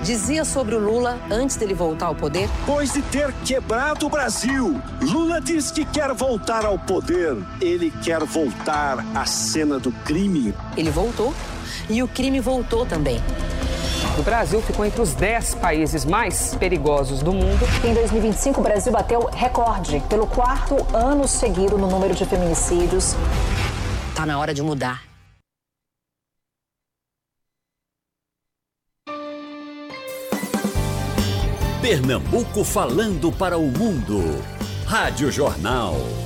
dizia sobre o Lula antes dele voltar ao poder? Depois de ter quebrado o Brasil, Lula diz que quer voltar ao poder. Ele quer voltar à cena do crime. Ele voltou e o crime voltou também. O Brasil ficou entre os 10 países mais perigosos do mundo. Em 2025, o Brasil bateu recorde pelo 4º ano seguido no número de feminicídios. Tá na hora de mudar. Pernambuco falando para o mundo. Rádio Jornal.